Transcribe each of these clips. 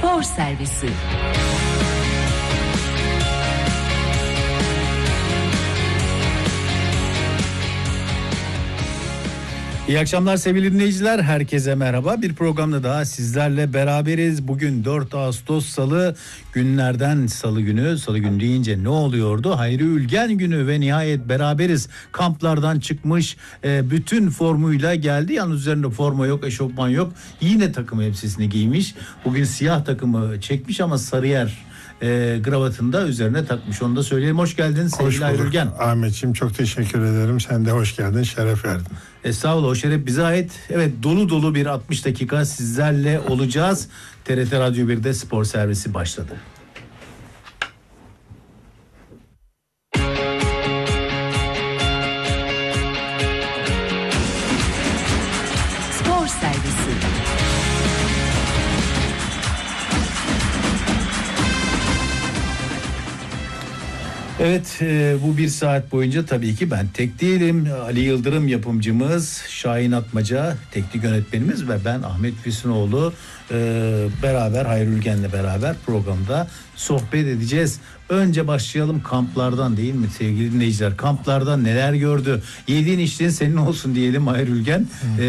Spor Servisi. İyi akşamlar sevgili dinleyiciler. Herkese merhaba. Bir programda daha sizlerle beraberiz. Bugün 4 Ağustos Salı, günlerden Salı günü. Salı günü deyince ne oluyordu? Hayri Ülgen günü ve nihayet beraberiz. Kamplardan çıkmış, bütün formuyla geldi. Yalnız üzerinde forma yok, eşofman yok. Yine takım elbisesini giymiş. Bugün siyah takımı çekmiş ama Sarıyer gravatını da üzerine takmış. Onu da söyleyelim. Hoş geldin sevgili Hayri Ülgen. Ahmetciğim çok teşekkür ederim. Sen de hoş geldin, şeref verdin. Sağ ol, o şeref bize ait. Evet, dolu dolu bir 60 dakika sizlerle olacağız. TRT Radyo 1'de spor servisi başladı. Spor servisi. Evet, bu bir saat boyunca tabii ki ben tek değilim. Ali Yıldırım yapımcımız, Şahin Atmaca teknik yönetmenimiz ve ben Ahmet Füsunoğlu beraber Hayri Ülgen'le beraber programda sohbet edeceğiz. Önce başlayalım kamplardan, değil mi sevgili dinleyiciler? Kamplardan neler gördü? Yediğin içtiğin senin olsun diyelim Hayri Ülgen.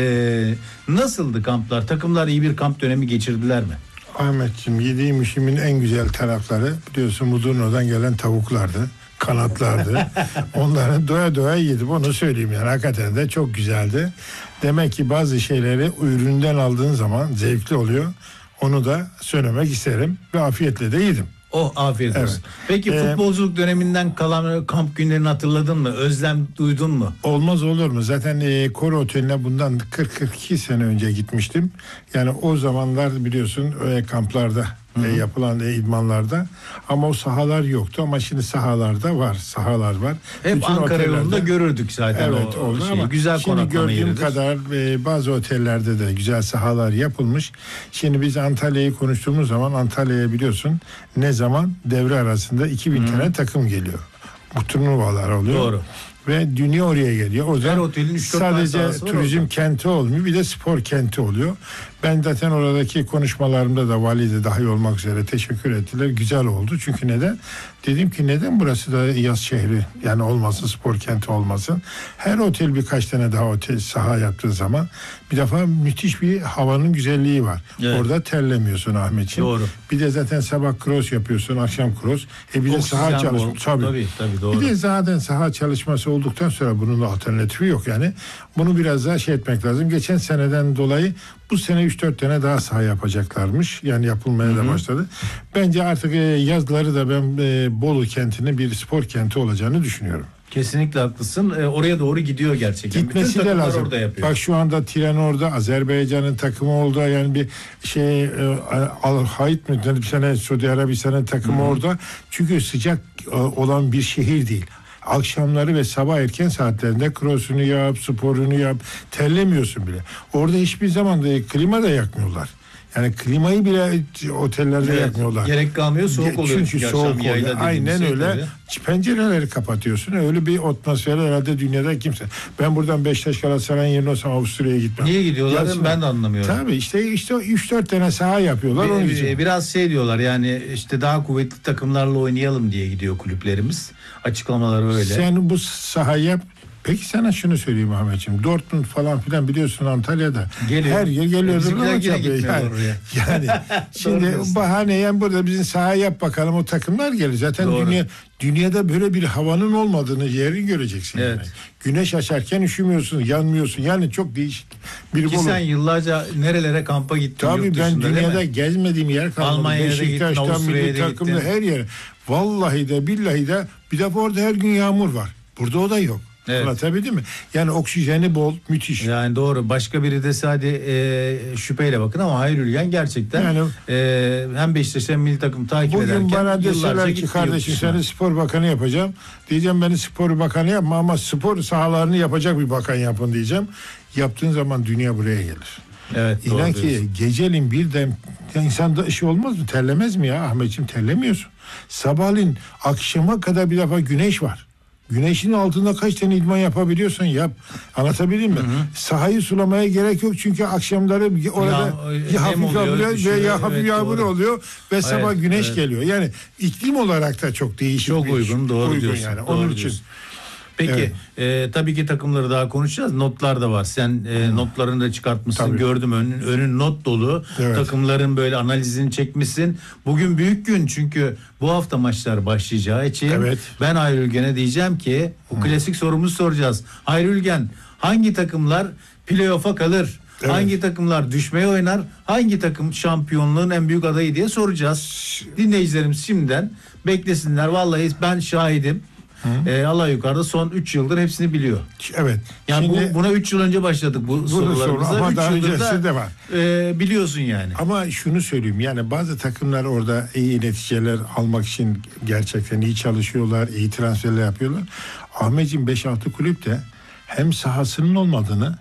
Nasıldı kamplar? Takımlar iyi bir kamp dönemi geçirdiler mi? Ahmetciğim, yediğim işimin en güzel tarafları biliyorsun Mudurnu'dan gelen tavuklardı, kanatlardı. Onları doya doya yedim, onu söyleyeyim yani. Hakikaten de çok güzeldi. Demek ki bazı şeyleri üründen aldığın zaman zevkli oluyor. Onu da söylemek isterim ve afiyetle de yedim. Oh, afiyet olsun. Evet. Peki futbolculuk döneminden kalan kamp günlerini hatırladın mı? Özlem duydun mu? Olmaz olur mu? Zaten Kore Oteli'ne bundan 40-42 sene önce gitmiştim. Yani o zamanlar biliyorsun kamplarda yapılan idmanlarda, ama o sahalar yoktu, ama şimdi sahalarda var, sahalar var. Hep bütün Ankara yolunda görürdük zaten. Evet, oldu şeyi. ama Güzel şimdi konaklama gördüğüm yeridir. kadar bazı otellerde de güzel sahalar yapılmış. Şimdi biz Antalya'yı konuştuğumuz zaman, Antalya'ya biliyorsun ne zaman devre arasında 2000 tane takım geliyor. Bu turnuvalar oluyor. Doğru. Ve dünya oraya geliyor. O zaman otelin 3-4 tane sadece sahası var turizm orada. kenti olmuyor, bir de spor kenti oluyor. Ben zaten oradaki konuşmalarımda da vali de dahil olmak üzere teşekkür ettiler. Güzel oldu. Çünkü neden? Dedim ki neden burası da yaz şehri yani olmasın, spor kenti olmasın. Her otel birkaç tane daha otel saha yaptığı zaman bir defa müthiş bir havanın güzelliği var. Evet. Orada terlemiyorsun Ahmetciğim. Doğru. Bir de zaten sabah cross yapıyorsun, akşam cross. Bir de saha Oksijen bol. çalışması. Tabii, doğru. Bir de zaten saha çalışması olduktan sonra bunun da alternatifi yok yani. Bunu biraz daha etmek lazım. Geçen seneden dolayı bu sene 3-4 tane daha saha yapacaklarmış. Yani yapılmaya da başladı. Bence artık yazları da ben Bolu kentinin bir spor kenti olacağını düşünüyorum. Kesinlikle haklısın. Oraya doğru gidiyor gerçekten. Gitmesi bütün de takımlar lazım. orada yapıyor. Bak şu anda Tren orada, Azerbaycan'ın takımı oldu. Yani bir Al-Hayt mı? Bir sene Suudi Arabistan'ın takımı orada. Çünkü sıcak olan bir şehir değil. Akşamları ve sabah erken saatlerinde cross'unu yap, sporunu yap, terlemiyorsun bile. Orada hiçbir zaman da klima da yakmıyorlar. Yani klimayı bile otellerde yakmıyorlar. Gerek kalmıyor, soğuk oluyor. Çünkü soğuk oluyor. Aynen öyle. Tabii. Pencereleri kapatıyorsun. Öyle bir atmosfer herhalde dünyada kimse. Ben buradan Beşiktaş Galatasaray'ın yerine olsam Avusturya'ya gitmem. Niye gidiyorlar? Yazsın. Ben de anlamıyorum. Tabii işte 3-4 tane saha yapıyorlar. Onun için. Biraz diyorlar yani işte daha kuvvetli takımlarla oynayalım diye gidiyor kulüplerimiz. Açıklamaları öyle. Sen bu sahayı yap. Peki sana şunu söyleyeyim Ahmetciğim. Dortmund falan filan biliyorsun Antalya'da. Geliyor. Her yer geliyor. Bizimkiler yine gitmiyorlar oraya. Yani şimdi bahane yani burada bizim saha yap bakalım, o takımlar gelir. Zaten Doğru. dünyada böyle bir havanın olmadığını yerin göreceksin. Evet. Yani. Güneş açarken üşümüyorsun, yanmıyorsun. Yani çok değişik bir Ki sen yıllarca nerelere kampa gittin? Tabii yurt ben dışında, dünyada gezmediğim yer kalmadı. Almanya'da gittin, Beşiktaş'tan, Avusturya'da milli takımda, gittin. her yere. Vallahi de billahi de bir defa orada her gün yağmur var. Burada o da yok. Evet. Anlatabildim mi? Yani oksijeni bol, müthiş. Yani doğru. Başka biri de sadece şüpheyle bakın ama Hayri Ülgen gerçekten Yani, hem Beşiktaş hem milli takım takip ederken bugün bana yıllarca deseler ki gitti kardeşim yurt dışına. seni spor bakanı yapacağım. Diyeceğim beni spor bakanı yapma ama spor sahalarını yapacak bir bakan yapın diyeceğim. Yaptığın zaman dünya buraya gelir. Evet, İnan ki geceliğin birden insanda işi olmaz mı? Terlemez mi ya Ahmetciğim? Terlemiyorsun. Sabahleyin akşama kadar bir defa güneş var. Güneşin altında kaç tane idman yapabiliyorsan yap. Anlatabildim mi? Sahayı sulamaya gerek yok çünkü akşamları orada ya hafif yağmur veya hafif yağmur oluyor ve sabah güneş geliyor. Yani iklim olarak da çok değişik. Çok uygun, doğru diyorsun. Yani. Doğru Onun için. diyorsun. Peki tabii ki takımları daha konuşacağız. Notlar da var. Sen notlarını da çıkartmışsın. Tabii. Gördüm önün not dolu. Evet. Takımların böyle analizini çekmişsin. Bugün büyük gün çünkü bu hafta maçlar başlayacağı için Evet. ben Hayri Ülgen'e diyeceğim ki o klasik sorumuzu soracağız. Hayri Ülgen, hangi takımlar playoff'a kalır? Evet. Hangi takımlar düşmeye oynar? Hangi takım şampiyonluğun en büyük adayı diye soracağız. Dinleyicilerimiz şimdiden beklesinler. Vallahi ben şahidim. Allah yukarıda son 3 yıldır hepsini biliyor. Evet. Yani Şimdi, buna 3 yıl önce başladık bu sorularımıza. ama 3 daha yıldır öncesi de var. Biliyorsun yani. Ama şunu söyleyeyim, yani bazı takımlar orada iyi neticeler almak için gerçekten iyi çalışıyorlar, iyi transferler yapıyorlar. Ahmetciğim 5-6 kulüp de hem sahasının olmadığını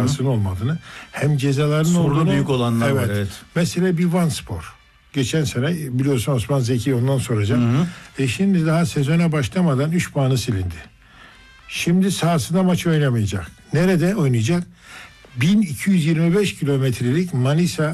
hem cezalarının Sorunu olduğunu. büyük olanlar var, evet. Mesela bir Vanspor. Geçen sene biliyorsun Osman Zeki, ondan soracağım. Şimdi daha sezona başlamadan 3 puanı silindi. Şimdi sahasında maç oynamayacak. Nerede oynayacak? 1225 kilometrelik Manisa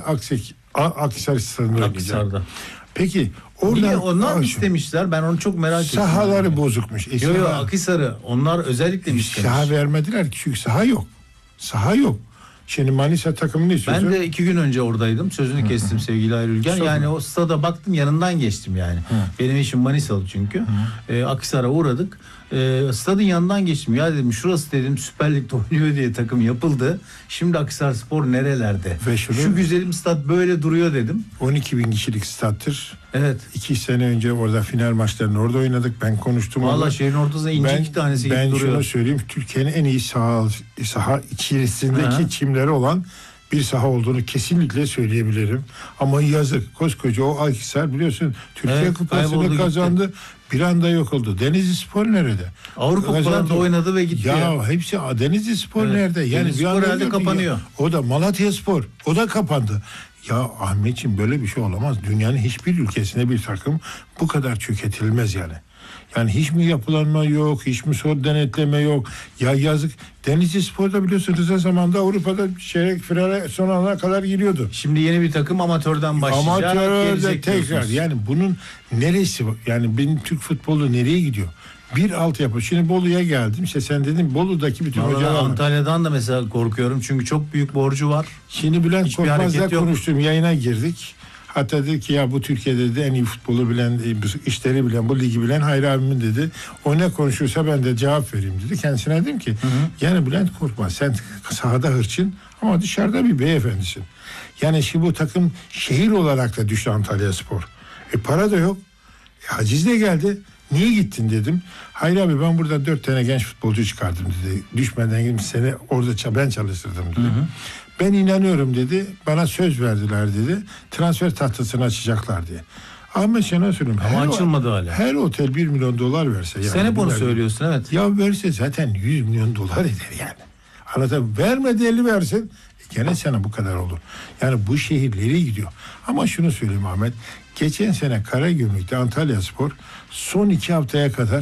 Akhisar stadında oynayacak. Akhisar'da. Peki orada Niye onlar mı istemişler? Ben onu çok merak ettim. sahaları bozukmuş. Yok Akhisar'ı onlar özellikle mi istemiş? Saha vermediler ki çünkü saha yok. Saha yok. Şimdi Manisa takımını istiyorsun. Ben de 2 gün önce oradaydım. Sözünü kestim sevgili Hayri Ülgen. Yani o stada baktım, yanından geçtim yani. Benim işim Manisalı çünkü. Akhisar'a uğradık. Stadın yanından geçtim. Ya dedim şurası dedim Süper Lig'de oynuyor diye takım yapıldı. Şimdi Akhisarspor nerelerde? Ve Şu güzelim stat böyle duruyor dedim. 12 bin kişilik stattır. Evet. 2 sene önce orada final maçlarını orada oynadık. Ben konuştum. Valla şehrin ortasında ince 2 tanesi gibi duruyor. Ben şunu söyleyeyim. Türkiye'nin en iyi saha içerisindeki çimleri olan bir saha olduğunu kesinlikle söyleyebilirim. Ama yazık. Koskoca o Akhisar biliyorsun Türkiye Kupası'nı kazandı. Gitti. Bir anda yok oldu. Denizlispor nerede? Avrupa Kupalarında oynadı ve gitti. Ya hepsi Denizlispor nerede? Yani Denizlispor herhalde kapanıyor. O da Malatyaspor. O da kapandı. Ya Ahmetciğim böyle bir şey olamaz. Dünyanın hiçbir ülkesinde bir takım bu kadar çökertilmez yani. Yani hiç mi yapılanma yok, hiç mi denetleme yok. Ya yazık. Denizlispor'da biliyorsun kısa zamanda Avrupa'da finale son ana kadar giriyordu. Şimdi yeni bir takım amatörden başlayacak. Amatörde tekrar. Yani bunun neresi, yani benim Türk futbolu nereye gidiyor? Bir altyapı. Şimdi Bolu'ya geldim. İşte sen dedin Bolu'daki bütün hocalar. Antalya'dan da mesela korkuyorum. Çünkü çok büyük borcu var. Şimdi Bülent Korkmaz'la konuştum. Yayına girdik. Hatta dedi ki ya bu Türkiye'de de en iyi futbolu bilen, işleri bilen, bu ligi bilen Hayri abimin dedi. O ne konuşursa ben de cevap vereyim dedi. Kendisine dedim ki yani Bülent Korkmaz sen sahada hırçın ama dışarıda bir beyefendisin. Yani şimdi bu takım şehir olarak da düştü Antalyaspor. Para da yok. Haciz de geldi. Niye gittin dedim. Hayır abi ben burada 4 tane genç futbolcu çıkardım dedi. Düşmeden gibi seni orada ben çalıştırdım dedi. Ben inanıyorum dedi. Bana söz verdiler dedi. Transfer tahtasını açacaklar diye. Ahmet Şen'e söylüyorum. Ama açılmadı hala. Her otel 1 milyon dolar verse. Yani sen hep onu söylüyorsun evet. Ya verse zaten 100 milyon dolar eder yani. Anladın, vermedi 50 versin. Gene sana bu kadar olur. Yani bu şehirlere gidiyor. Ama şunu söyleyeyim Ahmet. Geçen sene Karagümrük'te Antalyaspor son 2 haftaya kadar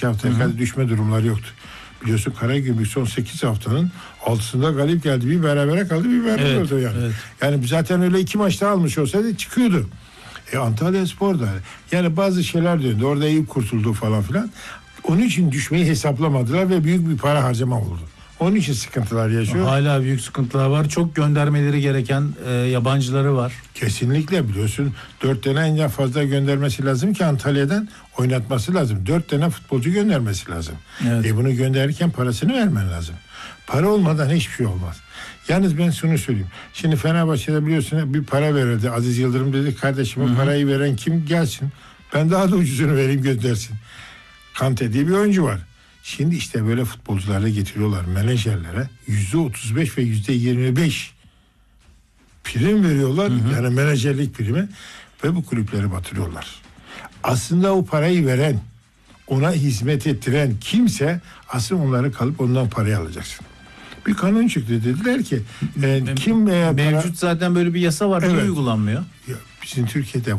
düşme durumları yoktu. Biliyorsun Karagümrük son 8 haftanın 6'sında galip geldi. Bir berabere kaldı, bir beraber oldu yani. Evet. Yani zaten öyle 2 maçta almış olsaydı çıkıyordu. Antalyaspor da yani bazı şeyler döndü. Orada iyi kurtuldu falan filan. Onun için düşmeyi hesaplamadılar ve büyük bir para harcama oldu. Onun için sıkıntılar yaşıyor. Hala büyük sıkıntılar var. Çok göndermeleri gereken yabancıları var. Kesinlikle biliyorsun 4 tane en fazla göndermesi lazım ki Antalya'dan oynatması lazım. 4 tane futbolcu göndermesi lazım. Evet. Bunu gönderirken parasını vermen lazım. Para olmadan hiçbir şey olmaz. Yalnız ben şunu söyleyeyim. Şimdi Fenerbahçe'de biliyorsun bir para verildi. Aziz Yıldırım dedi kardeşime parayı veren kim gelsin. Ben daha da ucuzunu vereyim göndersin. Kante diye bir oyuncu var. Şimdi işte böyle futbolcularla getiriyorlar menajerlere %35 ve %25 prim veriyorlar. Yani menajerlik primi ve bu kulüpleri batırıyorlar. Aslında o parayı veren, ona hizmet ettiren kimse aslında onları kalıp ondan parayı alacaksın. Bir kanun çıktı dediler ki kim veya mevcut zaten böyle bir yasa var. Niye uygulanmıyor? Ya bizim Türkiye'de